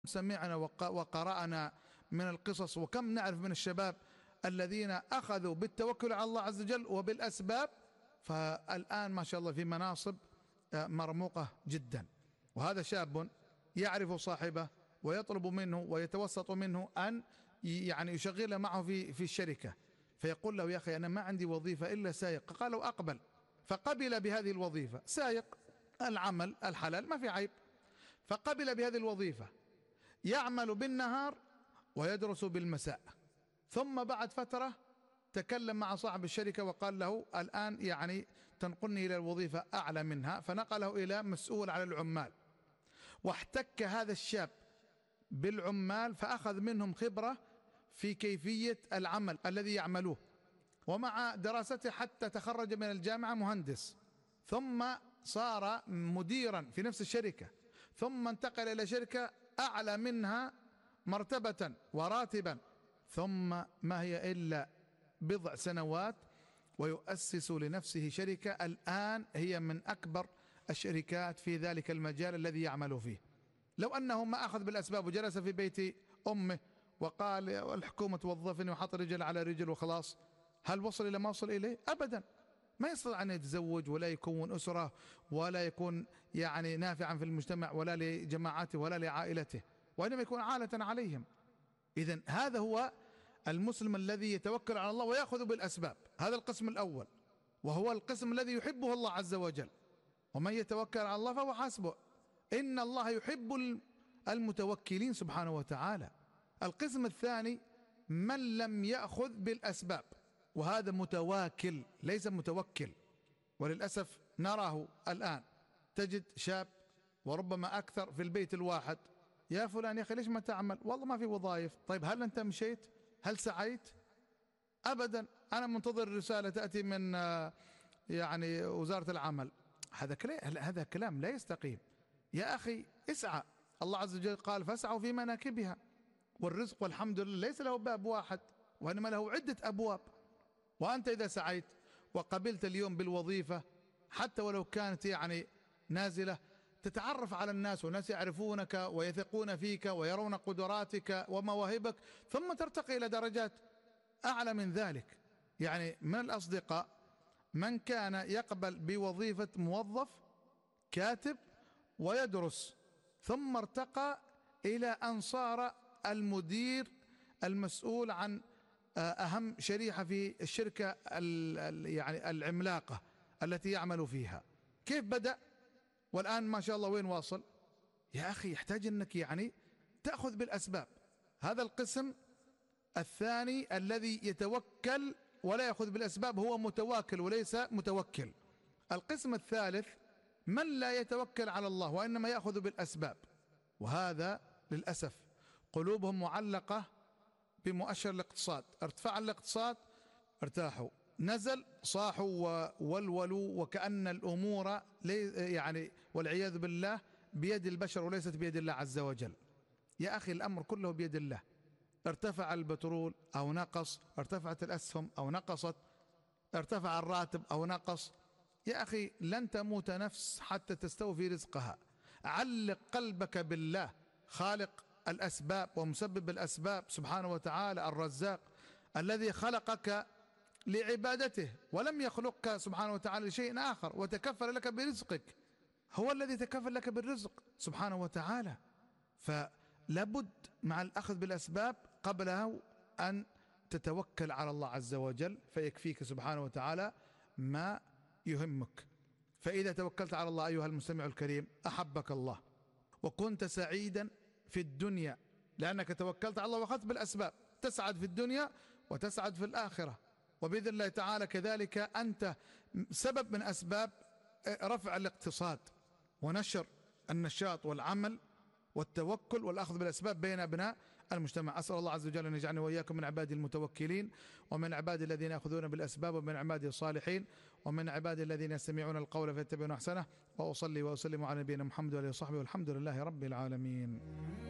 سمعنا وقرأنا من القصص، وكم نعرف من الشباب الذين أخذوا بالتوكل على الله عز وجل وبالأسباب، فالآن ما شاء الله في مناصب مرموقة جدا. وهذا شاب يعرف صاحبه ويطلب منه ويتوسط منه أن يشغل معه في الشركة، فيقول له: يا أخي أنا ما عندي وظيفة إلا سائق. قالوا: أقبل. فقبل بهذه الوظيفة، سائق، العمل الحلال ما في عيب، فقبل بهذه الوظيفة، يعمل بالنهار ويدرس بالمساء. ثم بعد فترة تكلم مع صاحب الشركة وقال له: الآن تنقلني إلى الوظيفة أعلى منها، فنقله إلى مسؤول على العمال. واحتك هذا الشاب بالعمال فأخذ منهم خبرة في كيفية العمل الذي يعملوه، ومع دراسته حتى تخرج من الجامعة مهندس، ثم صار مديرا في نفس الشركة، ثم انتقل إلى شركة أعلى منها مرتبة وراتبا، ثم ما هي إلا بضع سنوات ويؤسس لنفسه شركة الآن هي من أكبر الشركات في ذلك المجال الذي يعمل فيه. لو أنه ما أخذ بالأسباب وجلس في بيت أمه وقال: الحكومة توظفني، وحط رجل على رجل وخلاص، هل وصل إلى ما وصل إليه؟ أبدا. ما يستطيع أن يتزوج ولا يكون أسرة ولا يكون نافعا في المجتمع ولا لجماعته ولا لعائلته، وإنما يكون عالة عليهم. إذن هذا هو المسلم الذي يتوكل على الله ويأخذ بالأسباب، هذا القسم الأول، وهو القسم الذي يحبه الله عز وجل. ومن يتوكل على الله فهو حسبه، إن الله يحب المتوكلين سبحانه وتعالى. القسم الثاني من لم يأخذ بالأسباب، وهذا متواكل ليس متوكل. وللأسف نراه الآن، تجد شاب وربما أكثر في البيت الواحد: يا فلان يا أخي ليش ما تعمل؟ والله ما في وظائف. طيب هل أنت مشيت؟ هل سعيت؟ أبدا، أنا منتظر رسالة تأتي من وزارة العمل. هذا كلام لا يستقيم. يا أخي اسعى، الله عز وجل قال: فاسعوا في مناكبها. والرزق والحمد لله ليس له باب واحد، وإنما له عدة أبواب. وأنت إذا سعيت وقبلت اليوم بالوظيفة حتى ولو كانت نازلة، تتعرف على الناس والناس يعرفونك ويثقون فيك ويرون قدراتك ومواهبك، ثم ترتقي إلى درجات أعلى من ذلك. من الأصدقاء من كان يقبل بوظيفة موظف كاتب ويدرس، ثم ارتقى إلى أن صار المدير المسؤول عن أهم شريحة في الشركة العملاقة التي يعمل فيها. كيف بدأ والآن ما شاء الله وين واصل؟ يا أخي يحتاج أنك تأخذ بالأسباب. هذا القسم الثاني الذي يتوكل ولا يأخذ بالأسباب، هو متواكل وليس متوكل. القسم الثالث من لا يتوكل على الله وإنما يأخذ بالأسباب، وهذا للأسف قلوبهم معلقة بمؤشر الاقتصاد. ارتفع الاقتصاد ارتاحوا، نزل صاحوا وولولوا، وكأن الأمور والعياذ بالله بيد البشر وليست بيد الله عز وجل. يا أخي الأمر كله بيد الله. ارتفع البترول أو نقص، ارتفعت الأسهم أو نقصت، ارتفع الراتب أو نقص. يا أخي لن تموت نفس حتى تستوفي رزقها. علق قلبك بالله، خالق الأسباب ومسبب الأسباب سبحانه وتعالى، الرزاق الذي خلقك لعبادته ولم يخلقك سبحانه وتعالى لشيء آخر، وتكفل لك برزقك، هو الذي تكفل لك بالرزق سبحانه وتعالى. فلابد مع الأخذ بالأسباب قبله أن تتوكل على الله عز وجل، فيكفيك سبحانه وتعالى ما يهمك. فإذا توكلت على الله أيها المستمع الكريم أحبك الله، وكنت سعيدا في الدنيا لأنك توكلت على الله وأخذت بالأسباب، تسعد في الدنيا وتسعد في الآخرة. وبإذن الله تعالى كذلك أنت سبب من أسباب رفع الاقتصاد ونشر النشاط والعمل والتوكل والأخذ بالأسباب بين أبناء المجتمع. أسأل الله عز وجل أن يجعلني وإياكم من عباده المتوكلين، ومن عباده الذين يأخذون بالأسباب، ومن عباده الصالحين، ومن عباده الذين يستمعون القول فيتبعون أحسنه. وأصلي وأسلم على نبينا محمد وآله وصحبه، والحمد لله رب العالمين.